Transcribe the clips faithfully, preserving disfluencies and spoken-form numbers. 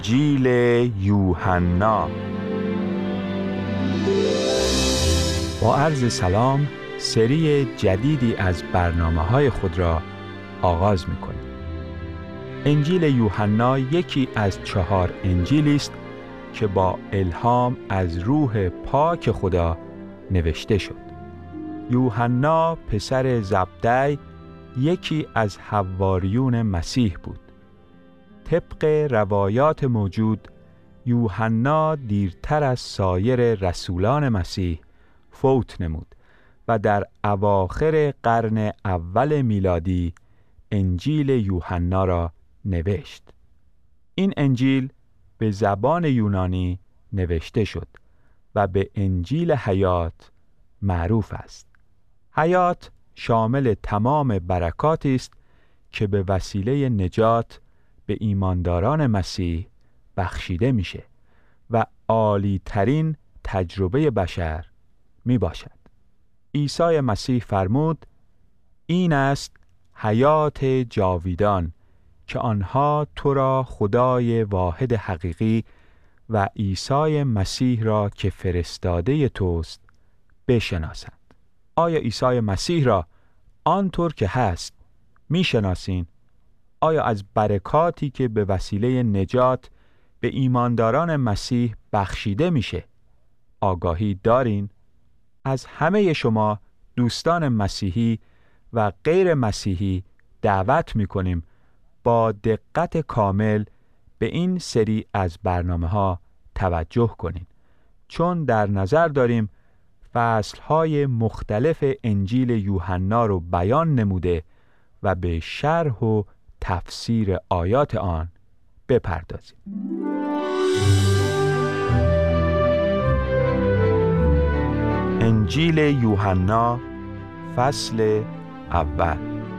انجیل یوحنا. با عرض سلام، سری جدیدی از برنامه‌های خود را آغاز می‌کنیم. انجیل یوحنا یکی از چهار انجیلی است که با الهام از روح پاک خدا نوشته شد. یوحنا پسر زبدی یکی از حواریون مسیح بود. طبق روایات موجود، یوحنا دیرتر از سایر رسولان مسیح فوت نمود و در اواخر قرن اول میلادی انجیل یوحنا را نوشت. این انجیل به زبان یونانی نوشته شد و به انجیل حیات معروف است. حیات شامل تمام برکاتی است که به وسیله نجات به ایمانداران مسیح بخشیده میشه و عالی ترین تجربه بشر می باشد. عیسی مسیح فرمود: این است حیات جاویدان، که آنها تو را خدای واحد حقیقی و عیسی مسیح را که فرستاده توست بشناسند. آیا عیسی مسیح را آنطور که هست می شناسین؟ آیا از برکاتی که به وسیله نجات به ایمانداران مسیح بخشیده میشه آگاهی دارین؟ از همه شما دوستان مسیحی و غیر مسیحی دعوت میکنیم با دقت کامل به این سری از برنامه‌ها توجه کنین، چون در نظر داریم فصل‌های مختلف انجیل یوحنا رو بیان نموده و به شرح و تفسیر آیات آن بپردازیم. انجیل یوحنا فصل اول.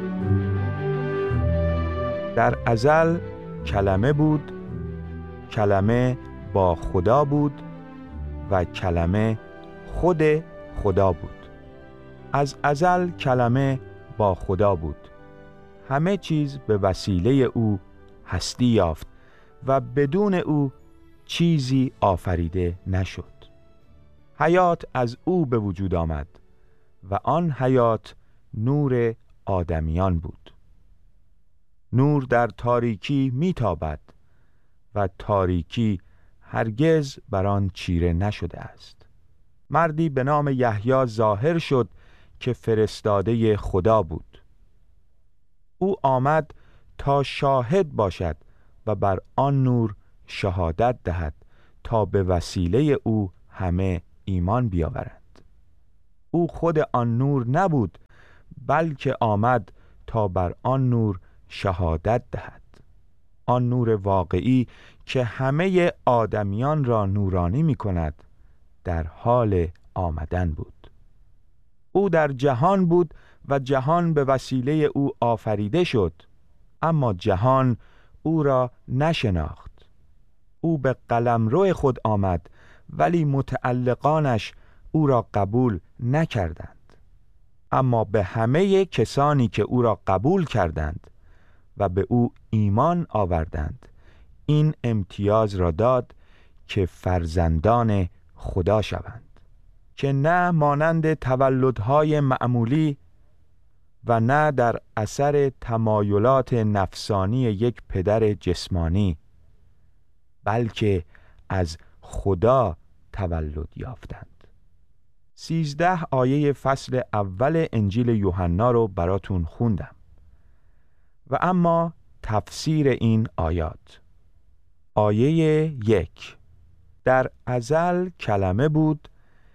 در ازل کلمه بود، کلمه با خدا بود و کلمه خود خدا بود. از ازل کلمه با خدا بود. همه چیز به وسیله او هستی یافت و بدون او چیزی آفریده نشد. حیات از او به وجود آمد و آن حیات نور آدمیان بود. نور در تاریکی میتابد و تاریکی هرگز بر آن چیره نشده است. مردی به نام یحیی ظاهر شد که فرستاده خدا بود. او آمد تا شاهد باشد و بر آن نور شهادت دهد تا به وسیله او همه ایمان بیاورند. او خود آن نور نبود، بلکه آمد تا بر آن نور شهادت دهد. آن نور واقعی که همه آدمیان را نورانی می کند در حال آمدن بود. او در جهان بود و جهان به وسیله او آفریده شد، اما جهان او را نشناخت. او به قلمرو خود آمد، ولی متعلقانش او را قبول نکردند. اما به همه کسانی که او را قبول کردند و به او ایمان آوردند، این امتیاز را داد که فرزندان خدا شوند، که نه مانند تولدهای معمولی و نه در اثر تمایلات نفسانی یک پدر جسمانی، بلکه از خدا تولد یافتند. سیزده آیه فصل اول انجیل یوحنا رو براتون خوندم و اما تفسیر این آیات. آیه یک: در ازل کلمه بود،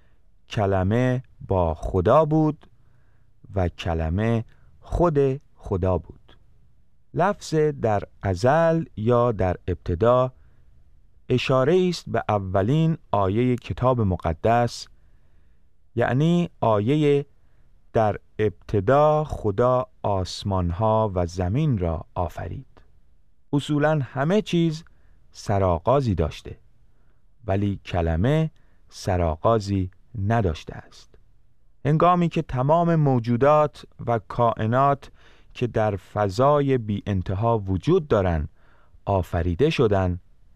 کلمه با خدا بود و کلمه خود خدا بود. لفظ در ازل یا در ابتدا اشاره است به اولین آیه کتاب مقدس، یعنی آیه در ابتدا خدا آسمانها و زمین را آفرید. اصولاً همه چیز سرآغازی داشته، ولی کلمه سرآغازی نداشته است. هنگامی که تمام موجودات و کائنات که در فضای بی انتها وجود دارند آفریده شدند،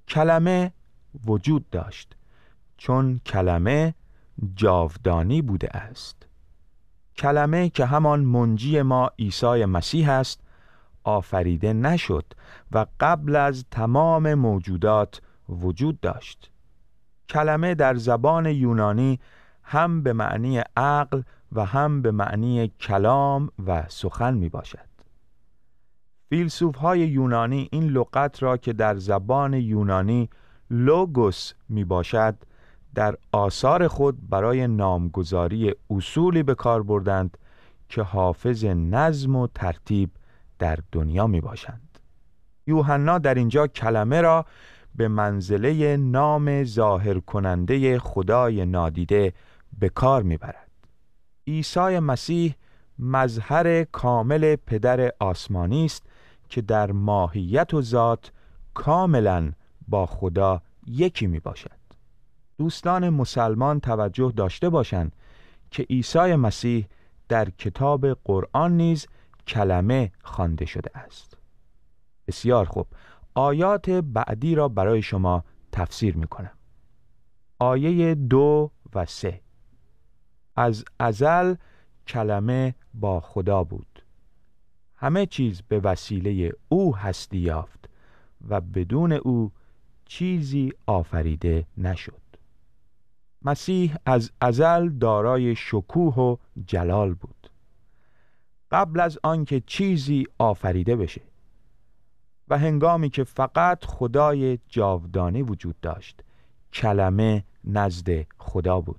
کلمه وجود داشت، چون کلمه جاودانی بوده است. کلمه که همان منجی ما عیسی مسیح است، آفریده نشد و قبل از تمام موجودات وجود داشت. کلمه در زبان یونانی هم به معنی عقل و هم به معنی کلام و سخن می باشد. فیلسوف‌های یونانی این لغت را که در زبان یونانی لوگوس می باشد، در آثار خود برای نامگذاری اصولی به کار بردند که حافظ نظم و ترتیب در دنیا می باشند. یوحنا در اینجا کلمه را به منزله نام ظاهر کننده خدای نادیده به کار می برد. عیسی مسیح مظهر کامل پدر آسمانی است که در ماهیت و ذات کاملا با خدا یکی می باشد. دوستان مسلمان توجه داشته باشند که عیسی مسیح در کتاب قرآن نیز کلمه خوانده شده است. بسیار خوب، آیات بعدی را برای شما تفسیر می کنم. آیه دو و سه: از ازل کلمه با خدا بود، همه چیز به وسیله او هستی یافت و بدون او چیزی آفریده نشد. مسیح از ازل دارای شکوه و جلال بود، قبل از آنکه چیزی آفریده بشه، و هنگامی که فقط خدای جاودانی وجود داشت، کلمه نزد خدا بود.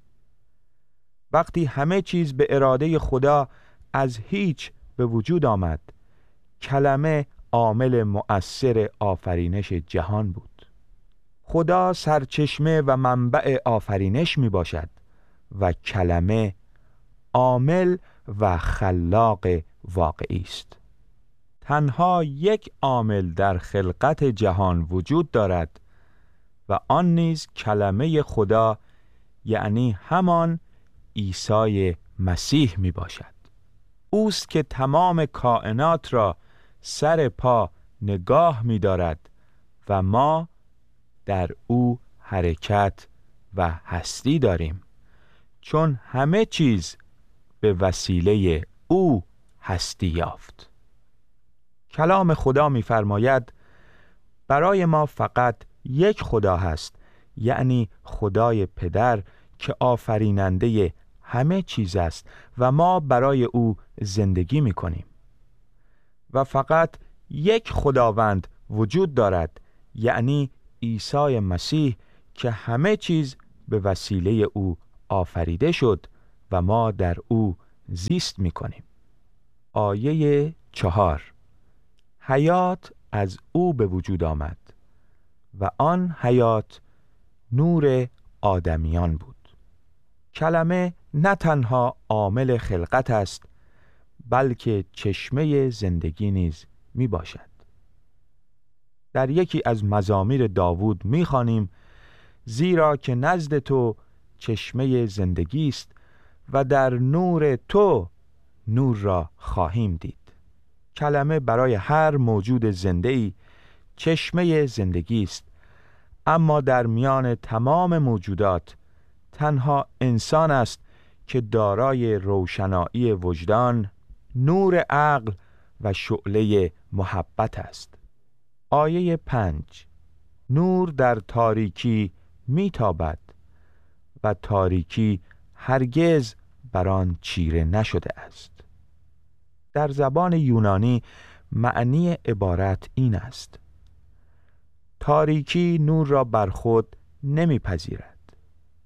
وقتی همه چیز به اراده خدا از هیچ به وجود آمد، کلمه عامل مؤثر آفرینش جهان بود. خدا سرچشمه و منبع آفرینش می باشد و کلمه عامل و خلاق واقعی است. تنها یک عامل در خلقت جهان وجود دارد و آن نیز کلمه خدا، یعنی همان عیسی مسیح می باشد. اوست که تمام کائنات را سر پا نگاه می دارد و ما در او حرکت و هستی داریم، چون همه چیز به وسیله او هستی یافت. کلام خدا می فرماید برای ما فقط یک خدا هست، یعنی خدای پدر که آفریننده همه چیز است و ما برای او زندگی می کنیم. و فقط یک خداوند وجود دارد، یعنی عیسی مسیح که همه چیز به وسیله او آفریده شد و ما در او زیست می کنیم. آیه چهار: حیات از او به وجود آمد و آن حیات نور آدمیان بود. کلمه نه تنها عامل خلقت است، بلکه چشمه زندگی نیز می باشد. در یکی از مزامیر داوود می خوانیم: زیرا که نزد تو چشمه زندگی است و در نور تو نور را خواهیم دید. کلمه برای هر موجود زنده‌ای چشمه زندگی است، اما در میان تمام موجودات تنها انسان است که دارای روشنایی وجدان، نور عقل و شعله محبت است. آیه پنج: نور در تاریکی میتابد و تاریکی هرگز بر آن چیره نشده است. در زبان یونانی معنی عبارت این است: تاریکی نور را بر خود نمیپذیرد.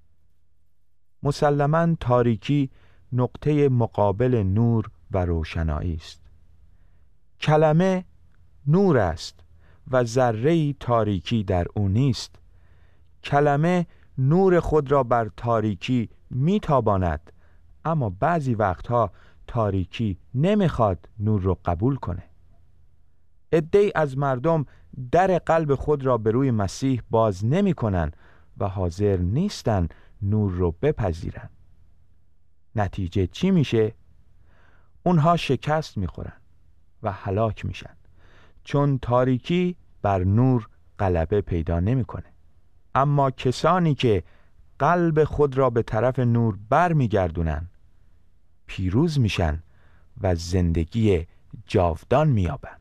مسلماً تاریکی نقطه مقابل نور و روشنایی است. کلمه نور است و ذره‌ای تاریکی در او نیست. کلمه نور خود را بر تاریکی میتاباند، اما بعضی وقتها تاریکی نمیخواد نور رو قبول کنه. عده‌ای از مردم در قلب خود را به روی مسیح باز نمی کنن و حاضر نیستن نور رو بپذیرن. نتیجه چی میشه؟ اونها شکست میخورن و هلاک میشن، چون تاریکی بر نور غلبه پیدا نمیکنه. اما کسانی که قلب خود را به طرف نور بر میگردونن پیروز میشن و زندگی جاودان میابن.